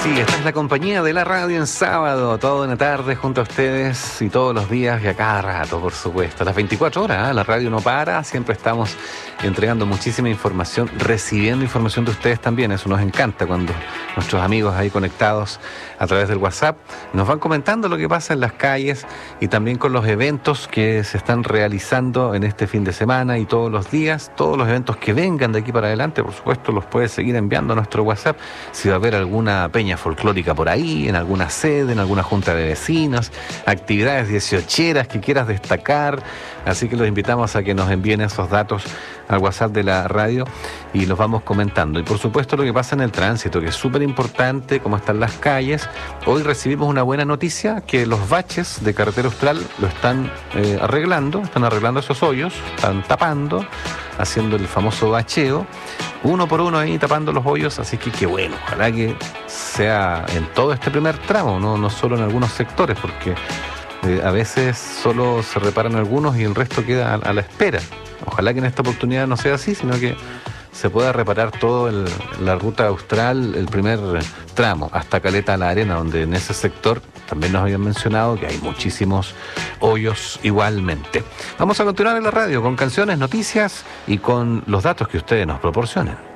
Sí, esta es la compañía de la radio en sábado, toda una tarde junto a ustedes y todos los días y a cada rato, por supuesto. Las 24 horas, la radio no para, siempre estamos entregando muchísima información, recibiendo información de ustedes también. Eso nos encanta cuando nuestros amigos ahí conectados a través del WhatsApp nos van comentando lo que pasa en las calles y también con los eventos que se están realizando en este fin de semana y todos los días. Todos los eventos que vengan de aquí para adelante, por supuesto, los puedes seguir enviando a nuestro WhatsApp. Si va a haber alguna peña folclórica por ahí, en alguna sede, en alguna junta de vecinos, actividades 18eras que quieras destacar. Así que los invitamos a que nos envíen esos datos al WhatsApp de la radio y los vamos comentando. Y por supuesto lo que pasa en el tránsito, que es súper importante, cómo están las calles. Hoy recibimos una buena noticia, que los baches de Carretera Austral lo están arreglando esos hoyos, están tapando, haciendo el famoso bacheo, uno por uno ahí tapando los hoyos, así que qué bueno, ojalá que sea en todo este primer tramo, no solo en algunos sectores, porque a veces solo se reparan algunos y el resto queda a la espera. Ojalá que en esta oportunidad no sea así, sino que se pueda reparar todo la ruta austral, el primer tramo, hasta Caleta La Arena, donde en ese sector también nos habían mencionado que hay muchísimos hoyos igualmente. Vamos a continuar en la radio con canciones, noticias y con los datos que ustedes nos proporcionen.